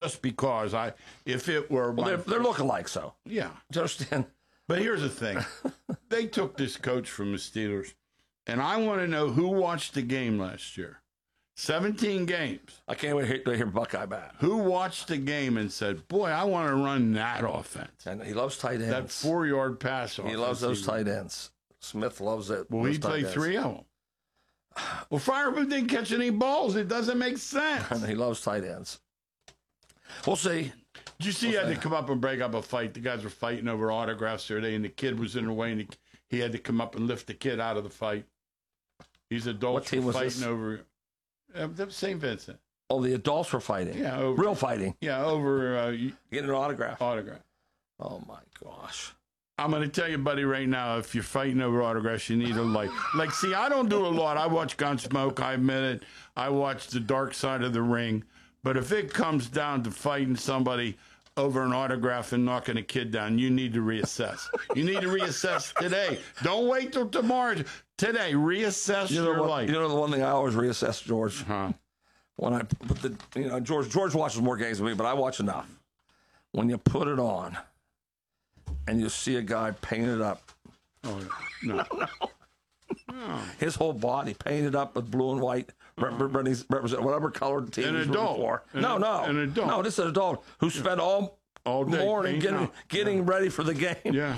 just because if it were, Well, they're looking like so. yeah. Do you understand? But here's the thing: they took this coach from the Steelers, and I want to know who watched the game last year. 17 games. I can't wait to hear Buckeye back. Who watched the game and said, "Boy, I want to run that offense." And he loves tight ends. That 4-yard pass offense. He loves those tight ends. Smith loves it. Well, he played 3 of them. Well, Firebird didn't catch any balls. It doesn't make sense. And he loves tight ends. We'll see. Did you see he had to come up and break up a fight? The guys were fighting over autographs the other day, and the kid was in the way, and he had to come up and lift the kid out of the fight. These adults What team were was fighting this? over St. Vincent. Oh, the adults were fighting. Yeah, over, Real fighting. Yeah, over Getting an autograph. autograph. Oh, my gosh. I'm going to tell you, buddy, right now, if you're fighting over autographs, you need a light. Like, see, I don't do a lot. I watch Gunsmoke. I admit it. I watch The Dark Side of the Ring. But if it comes down to fighting somebody over an autograph and knocking a kid down, you need to reassess. You need to reassess today. Don't wait till tomorrow. Today, reassess your life. You know the one thing I always reassess, George? Huh? When I put George watches more games than me, but I watch enough. When you put it on and you see a guy painted up, Oh, no. his whole body painted up with blue and white, represent whatever color the team An he's adult. rooting for. An adult. No, this is an adult who spent all day morning painting getting ready for the game. Yeah.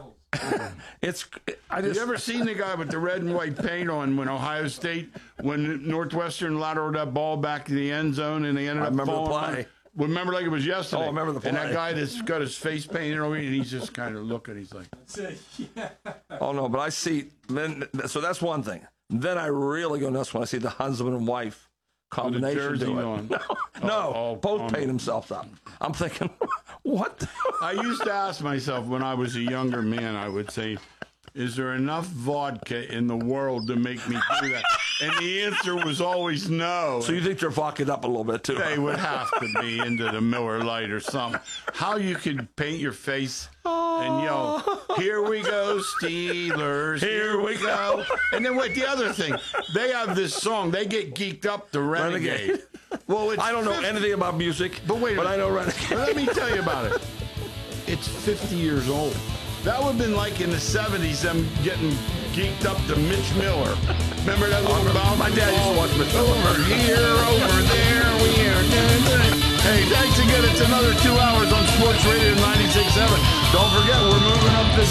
You You ever seen the guy with the red and white paint on when Ohio State, when Northwestern lateraled that ball back to the end zone and they ended up remember the falling? play. Remember like it was yesterday. Oh, I remember the play. And that guy that's got his face painted over and he's just kind of looking. He's like, Oh no, but I see. So that's one thing. Then I really go nuts when I see the husband and wife combination jersey do it. on. No, both paint themselves up. I'm thinking, what? I used to ask myself when I was a younger man, I would say, is there enough vodka in the world to make me do that? And the answer was always no. So you think they're vodka'd up a little bit too? They would have to be into the Miller Lite or something. How you could paint your face and yell, "Here we go, Steelers! Here we go!" And then wait, the other thing, they have this song. They get geeked up, the Renegade. Well, it's I don't know anything about music, but wait a but I minute. know Renegade. But let me tell you about it. It's 50 years old. That would have been like in the 70s, them getting geeked up to Mitch Miller. Remember that little bomb? My dad used to watch Mitch Miller. Over here, over there, we are. Hey, thanks again. It's another 2 hours on Sports Radio 96.7. Don't forget, we're moving up this